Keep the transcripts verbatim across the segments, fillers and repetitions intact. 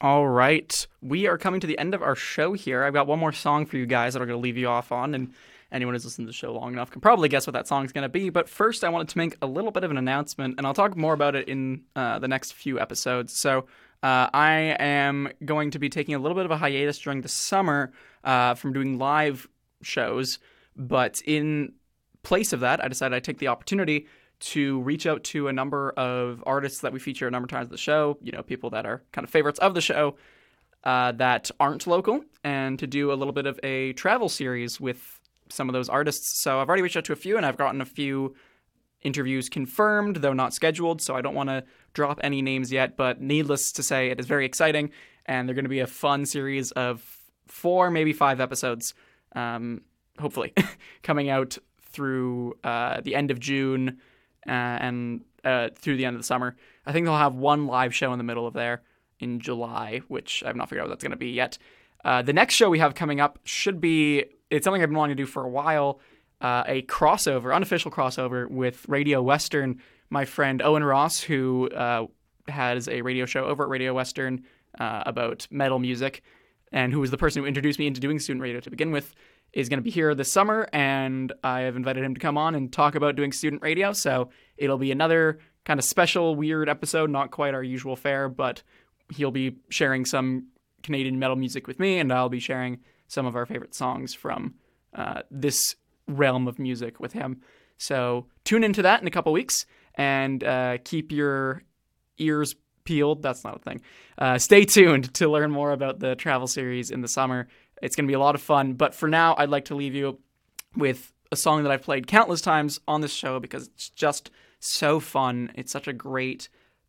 All right. We are coming to the end of our show here. I've got one more song for you guys that I'm going to leave you off on, and anyone who's listened to the show long enough can probably guess what that song is going to be. But first, I wanted to make a little bit of an announcement, and I'll talk more about it in uh, the next few episodes. So uh, I am going to be taking a little bit of a hiatus during the summer uh, from doing live shows, but in place of that, I decided I'd take the opportunity to reach out to a number of artists that we feature a number of times in the show, you know, people that are kind of favorites of the show uh, that aren't local, and to do a little bit of a travel series with some of those artists. So I've already reached out to a few, and I've gotten a few interviews confirmed, though not scheduled, so I don't want to drop any names yet, but needless to say, it is very exciting, and they're going to be a fun series of four, maybe five episodes, um, hopefully, coming out through uh, the end of June, Uh, and uh, through the end of the summer. I think they'll have one live show in the middle of there in July, which I've not figured out what that's going to be yet. Uh, the next show we have coming up should be, it's something I've been wanting to do for a while, uh, a crossover, unofficial crossover with Radio Western. My friend Owen Ross, who uh, has a radio show over at Radio Western uh, about metal music, and who was the person who introduced me into doing student radio to begin with, is going to be here this summer, and I have invited him to come on and talk about doing student radio, so it'll be another kind of special, weird episode, not quite our usual fare, but he'll be sharing some Canadian metal music with me, and I'll be sharing some of our favorite songs from uh, this realm of music with him. So tune into that in a couple weeks, and uh, keep your ears peeled. That's not a thing. Uh, stay tuned to learn more about the travel series in the summer. It's going to be a lot of fun, but for now, I'd like to leave you with a song that I've played countless times on this show because it's just so fun. It's such a great,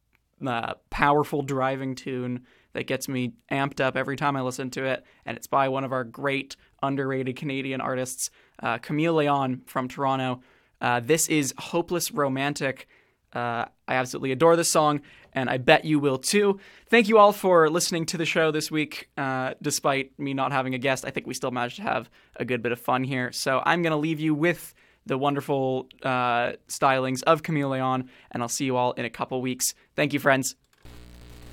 uh, powerful driving tune that gets me amped up every time I listen to it, and it's by one of our great, underrated Canadian artists, uh, Camille Leon from Toronto. Uh, this is Hopeless Romantic. Uh, I absolutely adore this song, and I bet you will too. Thank you all for listening to the show this week. Uh, despite me not having a guest, I think we still managed to have a good bit of fun here. So I'm going to leave you with the wonderful uh, stylings of Camille Leon, and I'll see you all in a couple weeks. Thank you, friends.